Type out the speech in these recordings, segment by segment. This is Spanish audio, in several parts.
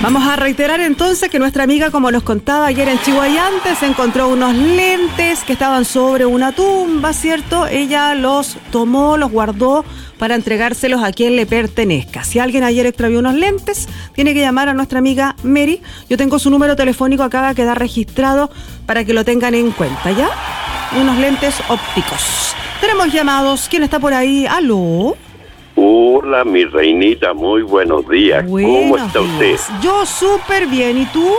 Vamos a reiterar entonces que nuestra amiga, como nos contaba ayer en Chihuayante, se encontró unos lentes que estaban sobre una tumba, ¿cierto? Ella los tomó, los guardó para entregárselos a quien le pertenezca. Si alguien ayer extravió unos lentes, tiene que llamar a nuestra amiga Mary. Yo tengo su número telefónico acá, queda registrado para que lo tengan en cuenta, ¿ya? Unos lentes ópticos. Tenemos llamados. ¿Quién está por ahí? ¿Aló? Hola, mi reinita, muy buenos días. ¿Cómo está usted? Yo súper bien, ¿y tú?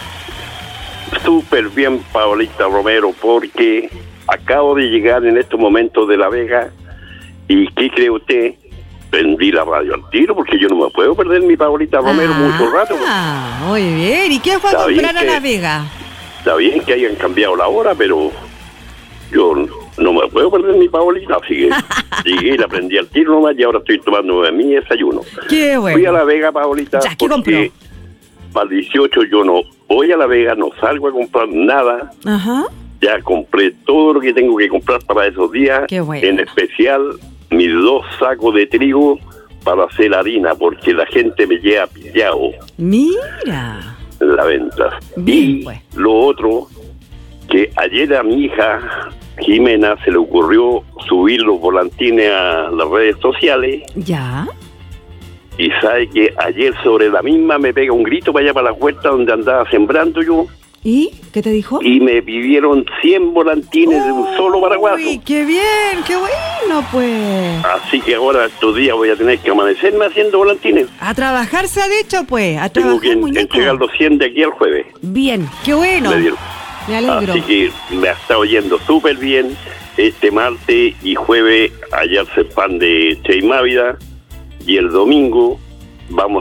Súper bien, Paulita Romero, porque acabo de llegar en estos momentos de La Vega y ¿qué cree usted? Prendí la radio al tiro porque yo no me puedo perder mi Paulita Romero mucho rato. Muy bien, ¿y quién fue a comprar a La Vega? Está bien que hayan cambiado la hora, pero yo no me puedo perder mi Paulita, así que llegué y la prendí al tiro nomás y ahora estoy tomando mi desayuno. Qué bueno. Fui a La Vega, Paulita, ya, ¿qué compró? Para el 18 yo no voy a La Vega, no salgo a comprar nada. Ajá. Ya compré todo lo que tengo que comprar para esos días. Qué bueno. En especial mis 2 sacos de trigo para hacer harina, porque la gente me lleva pillado. Mira. En la venta. Bien, y pues. lo otro, que ayer a mi hija Jimena se le ocurrió subir los volantines a las redes sociales. Ya. Y sabe que ayer sobre la misma me pega un grito para allá para la huerta donde andaba sembrando yo. ¿Y qué te dijo? Y me pidieron 100 volantines de un solo paraguaso. ¡Uy, qué bien! ¡Qué bueno, pues! Así que ahora estos días voy a tener que amanecerme haciendo volantines. A trabajar se ha dicho, pues. A Tengo trabajar, que muñeco. entregar los 100 de aquí al jueves. Bien, qué bueno. Me alegro. Así que me ha estado yendo súper bien. Este martes y jueves allá al CEPAN de Cheimávida. Y el domingo vamos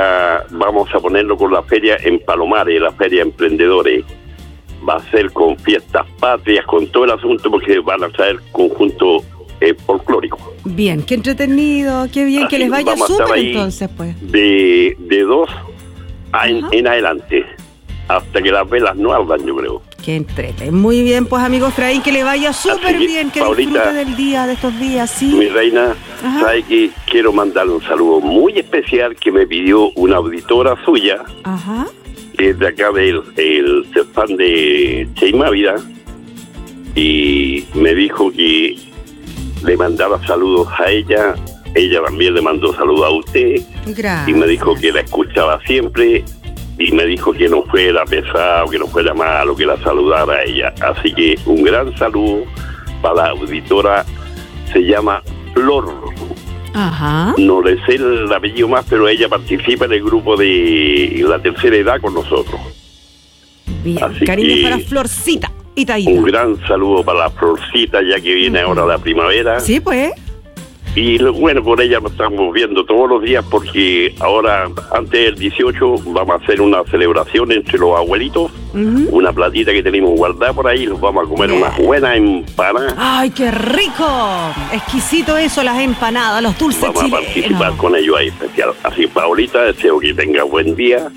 a ponerlo con la feria en Palomares, la feria de emprendedores. Va a ser con fiestas patrias, con todo el asunto, porque van a traer conjunto folclórico. Bien, qué entretenido, qué bien. Así que les vaya súper entonces, pues. De 2 en adelante, hasta que las velas no ardan, yo creo. Qué entrete. Muy bien, pues, amigo Efraín, que le vaya súper bien, que Paulita, disfrute del día, de estos días, sí. Mi reina, sabe que quiero mandarle un saludo muy especial que me pidió una auditora suya. Ajá. Que es de acá del CEPAN de Cheimávida, y me dijo que le mandaba saludos a ella. Ella también le mandó saludos a usted. Gracias. Y me dijo que la escuchaba siempre. Y me dijo que no fuera pesado, que no fuera malo, que la saludara a ella. Así que un gran saludo para la auditora. Se llama Flor. Ajá. No le sé el apellido más, pero ella participa en el grupo de la tercera edad con nosotros. Bien, así cariño para Florcita y Taída. Un gran saludo para la Florcita, ya que viene ahora la primavera. Sí, pues. Y bueno, por ella nos estamos viendo todos los días, porque ahora, antes del 18, vamos a hacer una celebración entre los abuelitos. Una platita que tenemos guardada por ahí, nos vamos a comer unas buenas empanadas. ¡Ay, qué rico! Exquisito eso, las empanadas, los dulces chilenos. Vamos a participar con ellos ahí especial. Así, Paulita, deseo que tenga buen día.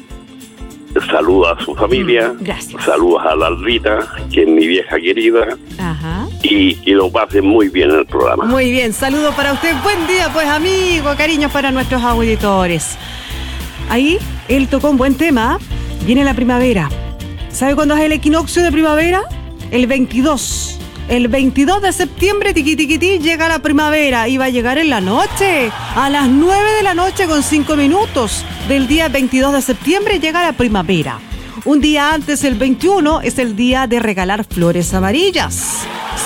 Saludos a su familia. Gracias. Saludos a la Alrita, que es mi vieja querida. Ajá. Y que lo pasen muy bien en el programa. Muy bien, saludos para usted. Buen día, pues, amigo. Cariños para nuestros auditores. Ahí, él tocó un buen tema. Viene la primavera. ¿Sabe cuándo es el equinoccio de primavera? El 22. El 22 de septiembre, tiquitiquití, llega la primavera. Y va a llegar en la noche. A las 9 de la noche con 5 minutos. Del día 22 de septiembre llega la primavera. Un día antes, el 21, es el día de regalar flores amarillas.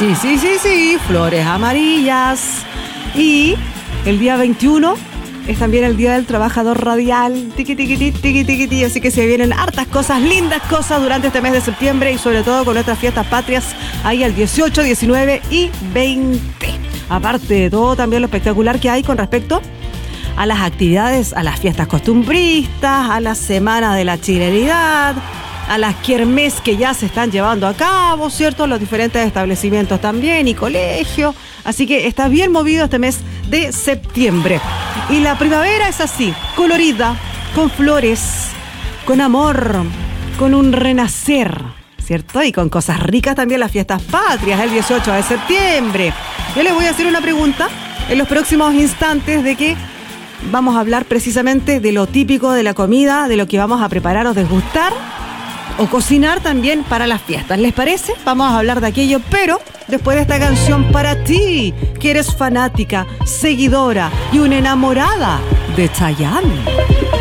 Sí, flores amarillas. Y el día 21 es también el día del trabajador radial. Tiqui. Así que se vienen hartas cosas, lindas cosas durante este mes de septiembre y sobre todo con nuestras fiestas patrias ahí el 18, 19 y 20. Aparte de todo, también lo espectacular que hay con respecto a las actividades, a las fiestas costumbristas, a la semana de la chilenidad, a las kermés que ya se están llevando a cabo, ¿cierto? Los diferentes establecimientos también y colegios. Así que está bien movido este mes de septiembre. Y la primavera es así, colorida, con flores, con amor, con un renacer, ¿cierto? Y con cosas ricas también las fiestas patrias, el 18 de septiembre. Yo les voy a hacer una pregunta en los próximos instantes de que vamos a hablar precisamente de lo típico de la comida, de lo que vamos a preparar o degustar o cocinar también para las fiestas. ¿Les parece? Vamos a hablar de aquello, pero después de esta canción para ti, que eres fanática, seguidora y una enamorada de Chayanne.